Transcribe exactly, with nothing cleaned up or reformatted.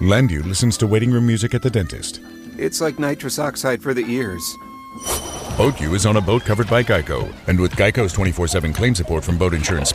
Landu listens to waiting room music at the dentist. It's like nitrous oxide for the ears. Boat U is on a boat covered by Geico. And with Geico's twenty-four seven claim support from Boat Insurance